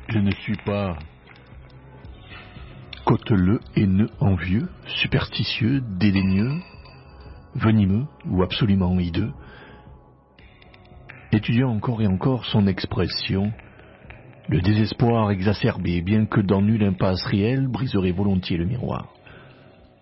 Je ne suis pas cauteleux, haineux, envieux, superstitieux, dédaigneux, venimeux ou absolument hideux. Étudiant encore et encore son expression, le désespoir exacerbé, bien que dans nulle impasse réelle, briserait volontiers le miroir.